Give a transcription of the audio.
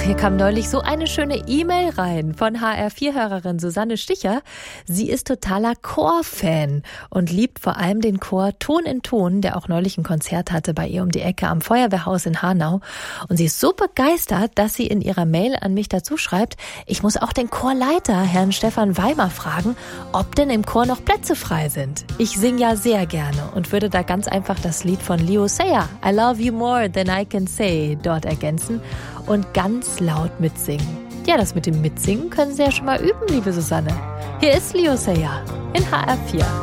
Hier kam neulich so eine schöne E-Mail rein von HR4-Hörerin Susanne Sticher. Sie ist totaler Chor-Fan und liebt vor allem den Chor Ton in Ton, der auch neulich ein Konzert hatte bei ihr um die Ecke am Feuerwehrhaus in Hanau. Und sie ist so begeistert, dass sie in ihrer Mail an mich dazu schreibt, ich muss auch den Chorleiter, Herrn Stefan Weimer, fragen, ob denn im Chor noch Plätze frei sind. Ich singe ja sehr gerne und würde da ganz einfach das Lied von Leo Sayer, I Love You More Than I Can Say, dort ergänzen und ganz laut mitsingen. Ja, das mit dem Mitsingen können Sie ja schon mal üben, liebe Susanne. Hier ist Leo Sayer in HR4.